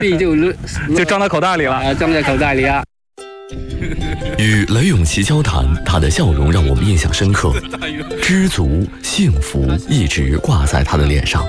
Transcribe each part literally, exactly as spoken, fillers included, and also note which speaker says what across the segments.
Speaker 1: 币就
Speaker 2: 就装到口袋里了，
Speaker 1: 啊，装在口袋里啊。
Speaker 3: 与雷永琪交谈，他的笑容让我们印象深刻，知足幸福一直挂在他的脸上。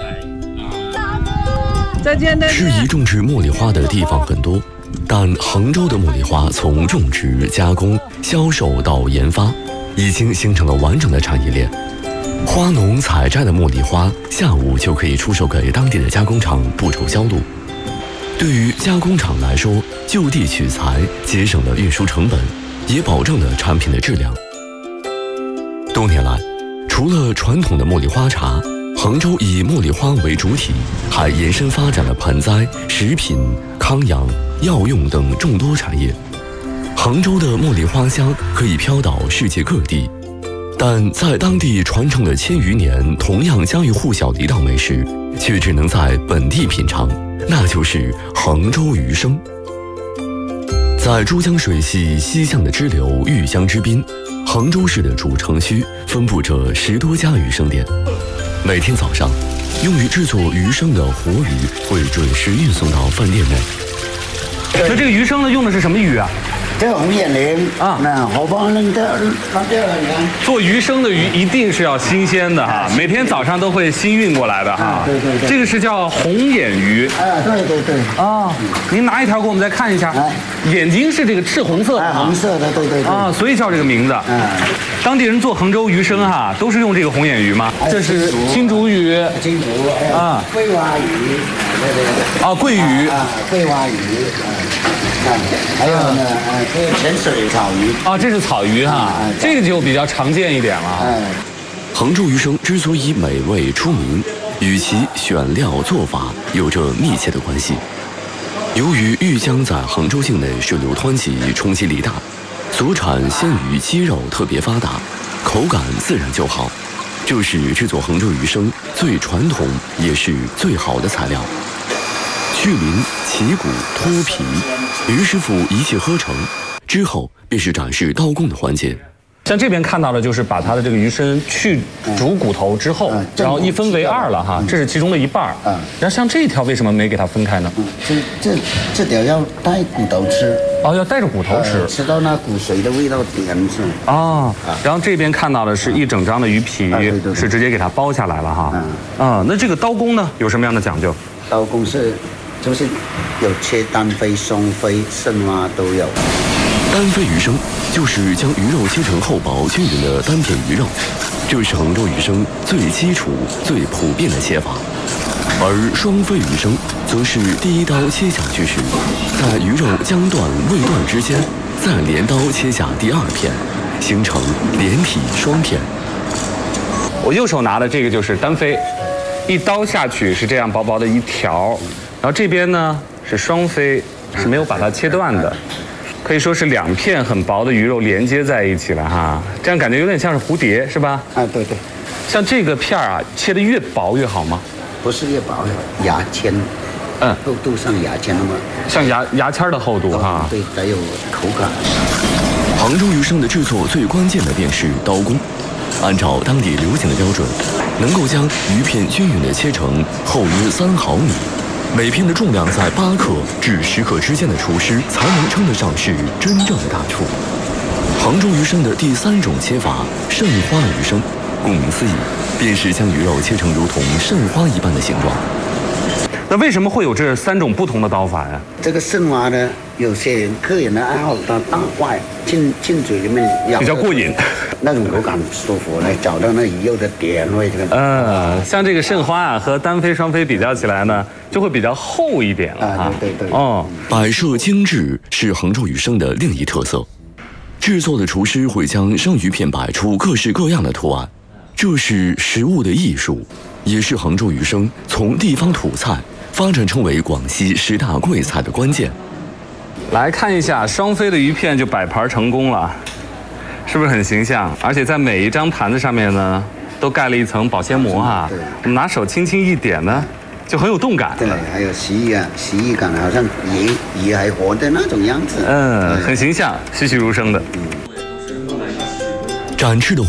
Speaker 1: 再见，再见。
Speaker 3: 适宜种植茉莉花的地方很多，但杭州的茉莉花从种植、加工、销售到研发，已经形成了完整的产业链。花农采摘的茉莉花，下午就可以出售给当地的加工厂，不愁销路。对于加工厂来说，就地取材节省了运输成本，也保证了产品的质量。多年来，除了传统的茉莉花茶，杭州以茉莉花为主体，还延伸发展了盆栽、食品、康养、药用等众多产业。杭州的茉莉花香可以飘到世界各地，但在当地传承了千余年、同样家喻户晓的一道美食，却只能在本地品尝，那就是杭州鱼生。在珠江水系西向的支流玉江之滨，杭州市的主城区分布着十多家鱼生店。每天早上，用于制作鱼生的活鱼会准时运送到饭店内。
Speaker 2: 那这个鱼生呢，用的是什么鱼啊？
Speaker 4: 这红眼鲢
Speaker 2: 啊，
Speaker 4: 那好帮人这它这个你看，
Speaker 2: 做鱼生的鱼一定是要新鲜的哈，每天早上都会新运过来的哈。
Speaker 4: 对对对，
Speaker 2: 这个是叫红眼鱼。
Speaker 4: 哎，对对对。
Speaker 2: 啊，您拿一条给我们再看一下。
Speaker 4: 哎，
Speaker 2: 眼睛是这个赤红色的。
Speaker 4: 哎，红色的，对对对。
Speaker 2: 啊，所以叫这个名字。
Speaker 4: 嗯。
Speaker 2: 当地人做杭州鱼生哈，都是用这个红眼鱼吗？这是青竹鱼。
Speaker 4: 青竹。啊。桂花鱼。对对对。
Speaker 2: 啊，桂鱼。
Speaker 4: 啊，桂花鱼。嗯。还有呢，呃，这个泉水草鱼。
Speaker 2: 啊，这是草鱼哈，这个就比较常见一点了。
Speaker 4: 嗯。
Speaker 3: 杭州鱼生之所以美味出名，与其选料做法有着密切的关系。由于玉江在杭州境内水流湍急、冲击力大，所产鲜鱼肌肉特别发达，口感自然就好，这是制作杭州鱼生最传统也是最好的材料。去鳞、起骨、脱皮，于师傅一气呵成，之后便是展示刀工的环节。
Speaker 2: 像这边看到的就是把它的这个鱼身去煮骨头之后，
Speaker 4: 嗯、
Speaker 2: 然后一分为二了哈，嗯、这是其中的一半。嗯，然后像这一条为什么没给它分开呢？
Speaker 4: 嗯，这这这条要带骨头吃。
Speaker 2: 哦，要带着骨头吃，
Speaker 4: 呃、吃到那骨髓的味道甜是。
Speaker 2: 啊，然后这边看到的是一整张的鱼皮，啊、对对对是直接给它剥下来了哈。嗯，啊，那这个刀工呢有什么样的讲究？
Speaker 4: 刀工是就是有切单飞、双飞、剩蛙都有。
Speaker 3: 单飞鱼生就是将鱼肉切成厚薄均匀的单片鱼肉，这是杭州鱼生最基础、最普遍的切法。而双飞鱼生则是第一刀切下去时，在鱼肉将断未断之间，再连刀切下第二片，形成连体双片。
Speaker 2: 我右手拿的这个就是单飞，一刀下去是这样薄薄的一条，然后这边呢是双飞，是没有把它切断的。可以说是两片很薄的鱼肉连接在一起了哈，这样感觉有点像是蝴蝶，是吧？
Speaker 4: 啊，对对。
Speaker 2: 像这个片儿啊，切得越薄越好吗？
Speaker 4: 不是越薄，牙签，嗯，厚度像牙签那么，
Speaker 2: 像牙牙签的厚度哈。
Speaker 4: 对，才有口感。
Speaker 3: 杭州鱼生的制作最关键的便是刀工，按照当地流行的标准，能够将鱼片均匀地切成厚约三毫米。每片的重量在八克至十克之间的厨师才能称得上是真正的大厨。杭州鱼生的第三种切法肾花鱼生，顾名思义，便是将鱼肉切成如同肾花一般的形状。
Speaker 2: 那为什么会有这三种不同的刀法呀？
Speaker 4: 这个肾花呢，有些人客人的爱好，它大块进进嘴里面咬，
Speaker 2: 比较过瘾，
Speaker 4: 那种口感舒服，来找到那鱼肉的甜味。这个
Speaker 2: 呃，像这个肾花啊和单飞双飞比较起来呢，就会比较厚一点了哈。
Speaker 4: 啊，对对对。
Speaker 2: 哦，
Speaker 3: 摆设精致是杭州鱼生的另一特色。制作的厨师会将生鱼片摆出各式各样的图案，这是食物的艺术，也是杭州鱼生从地方土菜发展成为广西十大贵菜的关键。
Speaker 2: 来看一下双飞的鱼片就摆盘成功了，是不是很形象？而且在每一张盘子上面呢，都盖了一层保鲜膜哈。我们拿手轻轻一点呢，就很有动感。
Speaker 4: 对，还有洗感，洗浴感，好像鱼鱼还活的那种样子。
Speaker 2: 嗯，很形象，栩栩如生的。
Speaker 3: 展翅的